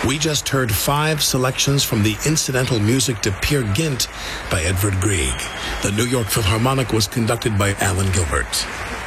We just heard 5 selections from the incidental music to Peer Gynt by Edvard Grieg. The New York Philharmonic was conducted by Alan Gilbert.